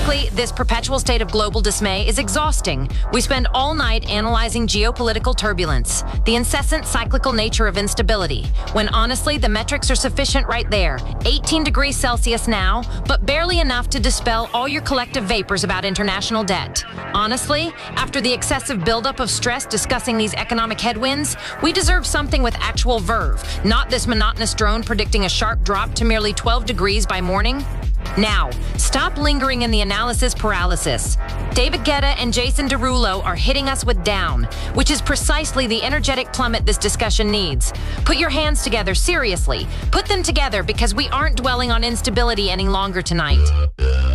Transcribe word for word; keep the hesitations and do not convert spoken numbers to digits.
Frankly, this perpetual state of global dismay is exhausting. We spend all night analyzing geopolitical turbulence, the incessant cyclical nature of instability, when honestly the metrics are sufficient right there. eighteen degrees Celsius now, but barely enough to dispel all your collective vapors about international debt. Honestly, after the excessive buildup of stress discussing these economic headwinds, we deserve something with actual verve, not this monotonous drone predicting a sharp drop to merely twelve degrees by morning. Now, stop lingering in the analysis paralysis. David Guetta and Jason Derulo are hitting us with down, which is precisely the energetic plummet this discussion needs. Put your hands together, seriously. Put them together, because we aren't dwelling on instability any longer tonight.